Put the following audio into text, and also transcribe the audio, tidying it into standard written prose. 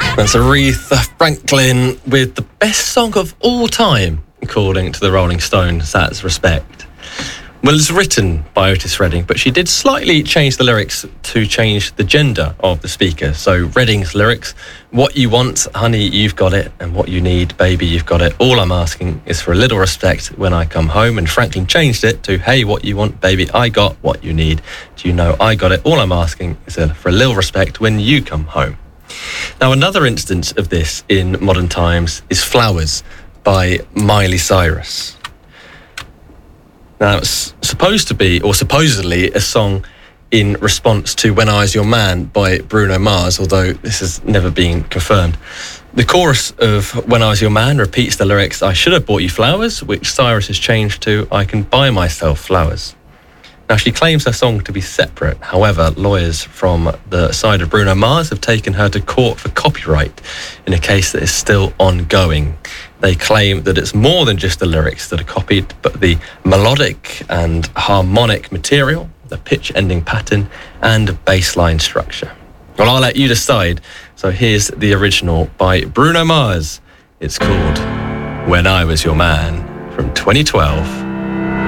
That's Aretha Franklin with the best song of all time, according to the Rolling Stones. That's Respect. Well, it's written by Otis Redding, but she did slightly change the lyrics to change the gender of the speaker. So Redding's lyrics, what you want, honey, you've got it, and what you need, baby, you've got it. All I'm asking is for a little respect when I come home. And Franklin changed it to, hey, what you want, baby, I got what you need. Do you know I got it? All I'm asking is for a little respect when you come home. Now, another instance of this in modern times is Flowers by Miley Cyrus. Now, it's supposed to be, or supposedly, a song in response to When I Was Your Man by Bruno Mars, although this has never been confirmed. The chorus of When I Was Your Man repeats the lyrics, I should have bought you flowers, which Cyrus has changed to, I can buy myself flowers. Now, she claims her song to be separate. However, lawyers from the side of Bruno Mars have taken her to court for copyright in a case that is still ongoing. They claim that it's more than just the lyrics that are copied, but the melodic and harmonic material, the pitch-ending pattern, and bass line structure. Well, I'll let you decide. So here's the original by Bruno Mars. It's called When I Was Your Man from 2012.